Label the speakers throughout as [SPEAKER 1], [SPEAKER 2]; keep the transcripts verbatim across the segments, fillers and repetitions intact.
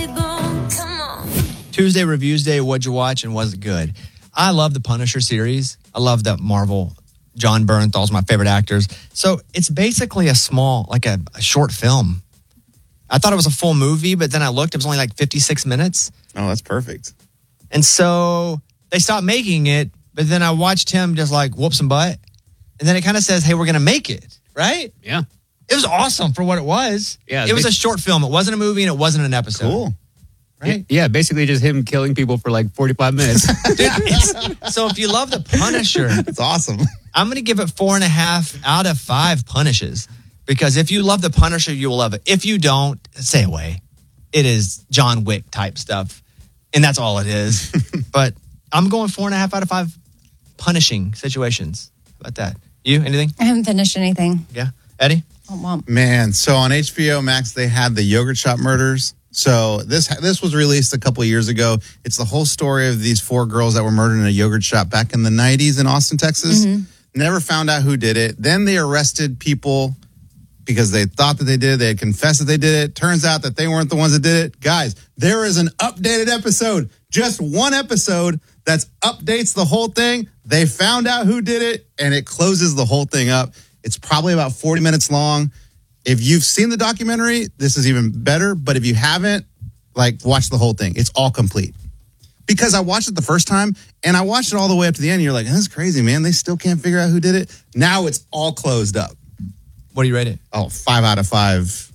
[SPEAKER 1] we gon'? Come on.
[SPEAKER 2] Tuesday Reviews Day, what'd you watch and was it good? I love the Punisher series. I love that Marvel. John Bernthal's my favorite actors. So it's basically a small, like a, a short film. I thought it was a full movie, but then I looked, it was only like fifty-six minutes.
[SPEAKER 3] Oh, that's perfect.
[SPEAKER 2] And so they stopped making it, but then I watched him just like whoop some butt. And then it kind of says, hey, we're going to make it, right?
[SPEAKER 4] Yeah.
[SPEAKER 2] It was awesome for what it was.
[SPEAKER 4] Yeah,
[SPEAKER 2] it was a short film. It wasn't a movie and it wasn't an episode.
[SPEAKER 3] Cool.
[SPEAKER 2] Right?
[SPEAKER 4] Yeah, basically just him killing people for like forty-five minutes.
[SPEAKER 2] Dude, it's, so if you love The Punisher,
[SPEAKER 3] it's awesome.
[SPEAKER 2] I'm going to give it four and a half out of five Punishes. Because if you love The Punisher, you will love it. If you don't, stay away. It is John Wick type stuff. And that's all it is. But I'm going four and a half out of five punishing situations. How about that? You, anything?
[SPEAKER 5] I haven't finished anything.
[SPEAKER 2] Yeah. Eddie?
[SPEAKER 5] Oh, well.
[SPEAKER 3] Man, so on H B O Max, they had the Yogurt Shop murders. So this this was released a couple of years ago. It's the whole story of these four girls that were murdered in a yogurt shop back in the nineties in Austin, Texas. Mm-hmm. Never found out who did it. Then they arrested people because they thought that they did. They had confessed that they did it. Turns out that they weren't the ones that did it. Guys, there is an updated episode, just one episode that updates the whole thing. They found out who did it, and it closes the whole thing up. It's probably about forty minutes long. If you've seen the documentary, this is even better. But if you haven't, like, watch the whole thing. It's all complete. Because I watched it the first time, and I watched it all the way up to the end. And you're like, that's crazy, man. They still can't figure out who did it. Now it's all closed up.
[SPEAKER 2] What do you rate it?
[SPEAKER 3] Oh, five out of five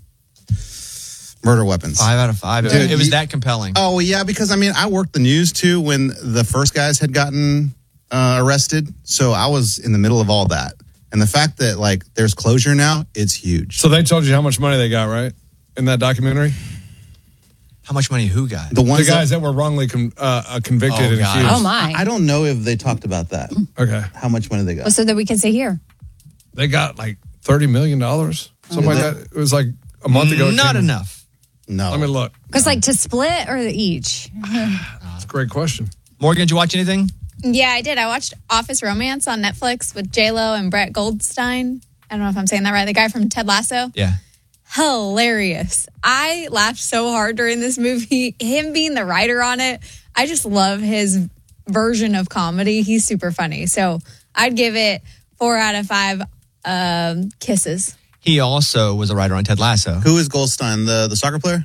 [SPEAKER 3] murder weapons.
[SPEAKER 2] Five out of five. Dude, it, it was that compelling.
[SPEAKER 3] Oh, yeah, because, I mean, I worked the news, too, when the first guys had gotten uh, arrested. So I was in the middle of all that. And the fact that, like, there's closure now, it's huge.
[SPEAKER 6] So they told you how much money they got, right? In that documentary?
[SPEAKER 2] How much money who got?
[SPEAKER 6] The ones the guys that, that were wrongly com- uh, convicted
[SPEAKER 2] oh,
[SPEAKER 6] and
[SPEAKER 2] God.
[SPEAKER 6] accused.
[SPEAKER 5] Oh, my.
[SPEAKER 3] I don't know if they talked about that.
[SPEAKER 6] Okay.
[SPEAKER 3] How much money they got.
[SPEAKER 5] Well, so that we can say here.
[SPEAKER 6] They got like thirty million dollars. Something like that. It was like a month ago.
[SPEAKER 2] Not enough.
[SPEAKER 3] No.
[SPEAKER 6] Let me look.
[SPEAKER 5] Because, like, to split or each?
[SPEAKER 6] That's a great question.
[SPEAKER 2] Morgan, did you watch anything?
[SPEAKER 7] Yeah, I did. I watched Office Romance on Netflix with J-Lo and Brett Goldstein. I don't know if I'm saying that right. The guy from Ted Lasso.
[SPEAKER 2] Yeah.
[SPEAKER 7] Hilarious. I laughed so hard during this movie. Him being the writer on it, I just love his version of comedy. He's super funny. So I'd give it four out of five um, kisses.
[SPEAKER 2] He also was a writer on Ted Lasso.
[SPEAKER 3] Who is Goldstein? The, the soccer player?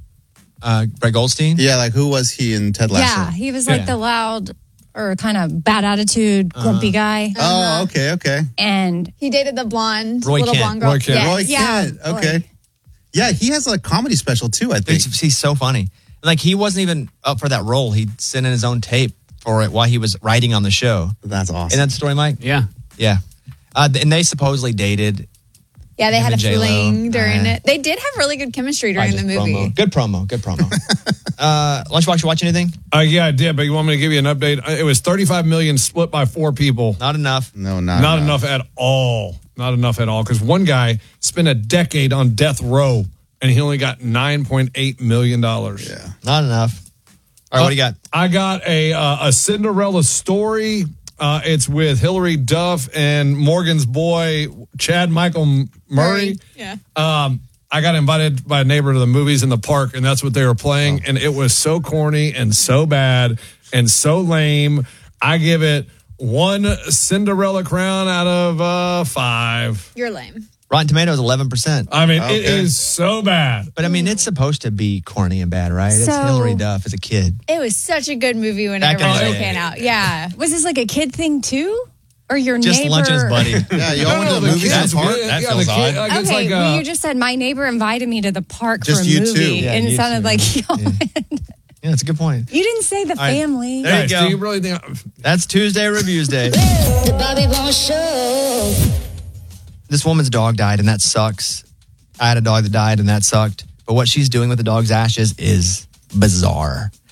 [SPEAKER 2] Uh, Brett Goldstein?
[SPEAKER 3] Yeah, like who was he in Ted Lasso?
[SPEAKER 5] Yeah, he was like
[SPEAKER 2] Yeah.
[SPEAKER 5] the loud or kind of bad attitude, grumpy uh, guy.
[SPEAKER 3] Oh, okay, okay.
[SPEAKER 5] And
[SPEAKER 7] he dated the blonde,
[SPEAKER 2] Roy
[SPEAKER 7] little
[SPEAKER 2] Kent.
[SPEAKER 7] blonde girl.
[SPEAKER 6] Roy Kent.
[SPEAKER 7] Yeah,
[SPEAKER 3] Roy
[SPEAKER 7] yeah.
[SPEAKER 3] Kent, okay. Roy. Yeah, he has a comedy special too, I think.
[SPEAKER 2] He's, he's so funny. Like, he wasn't even up for that role. He sent in his own tape for it while he was writing on the show.
[SPEAKER 3] That's awesome.
[SPEAKER 2] Isn't that the story, Mike?
[SPEAKER 4] Yeah.
[SPEAKER 2] Yeah. Uh, and they supposedly dated.
[SPEAKER 7] Yeah, they
[SPEAKER 2] Him
[SPEAKER 7] had a
[SPEAKER 2] and J-Lo.
[SPEAKER 7] fling during
[SPEAKER 2] Uh,
[SPEAKER 7] it. They did have really good chemistry during the
[SPEAKER 2] just
[SPEAKER 7] movie.
[SPEAKER 2] Promo. Good promo. Good promo. uh, Lunchbox, you watch anything?
[SPEAKER 6] Uh, yeah, I did, but you want me to give you an update? Uh, It was thirty-five million split by four people.
[SPEAKER 2] Not enough.
[SPEAKER 3] No, not,
[SPEAKER 6] Not
[SPEAKER 3] enough.
[SPEAKER 6] enough at all. Not enough at all. Because one guy spent a decade on death row, and he only got nine point eight million dollars.
[SPEAKER 3] Yeah.
[SPEAKER 2] Not enough. All right, what do you got?
[SPEAKER 6] I got a uh, a Cinderella story. Uh, it's with Hillary Duff and Morgan's boy, Chad Michael Murray.
[SPEAKER 7] Yeah.
[SPEAKER 6] Um, I got invited by a neighbor to the movies in the park, and that's what they were playing. Oh. And it was so corny and so bad and so lame. I give it one Cinderella crown out of uh, five.
[SPEAKER 7] You're lame.
[SPEAKER 2] Rotten Tomatoes, eleven percent.
[SPEAKER 6] I mean,
[SPEAKER 3] Okay.
[SPEAKER 6] it is so bad.
[SPEAKER 2] But, I mean, it's supposed to be corny and bad, right? It's
[SPEAKER 5] So-
[SPEAKER 2] Hillary Duff as a kid.
[SPEAKER 7] It was such a good movie when
[SPEAKER 2] Back
[SPEAKER 7] it
[SPEAKER 2] in the
[SPEAKER 7] originally
[SPEAKER 2] day.
[SPEAKER 7] came out. Yeah.
[SPEAKER 5] was this like a kid thing too? Or your
[SPEAKER 2] Just
[SPEAKER 5] neighbor?
[SPEAKER 2] lunch and his buddy.
[SPEAKER 3] Yeah, you all went to the
[SPEAKER 6] the
[SPEAKER 3] movies in
[SPEAKER 6] kids,
[SPEAKER 3] the park?
[SPEAKER 6] yeah,
[SPEAKER 2] That
[SPEAKER 6] yeah,
[SPEAKER 2] feels
[SPEAKER 6] the kid-
[SPEAKER 2] odd.
[SPEAKER 6] like, it's
[SPEAKER 5] Okay,
[SPEAKER 6] like,
[SPEAKER 5] well,
[SPEAKER 6] uh,
[SPEAKER 5] you just said my neighbor invited me to the park
[SPEAKER 3] Just
[SPEAKER 5] for a
[SPEAKER 3] you
[SPEAKER 5] movie.
[SPEAKER 3] two.
[SPEAKER 2] Yeah,
[SPEAKER 5] and it
[SPEAKER 2] you
[SPEAKER 5] sounded
[SPEAKER 2] two.
[SPEAKER 5] like you
[SPEAKER 2] Yeah. Yeah, that's a good point.
[SPEAKER 5] You didn't say the
[SPEAKER 2] right.
[SPEAKER 5] family.
[SPEAKER 2] There you
[SPEAKER 6] guys,
[SPEAKER 2] go.
[SPEAKER 6] do you really think?
[SPEAKER 2] That's Tuesday Reviews Day.
[SPEAKER 1] The Bobby Bones Show.
[SPEAKER 2] This woman's dog died, and that sucks. I had a dog that died, and that sucked. But what she's doing with the dog's ashes is bizarre.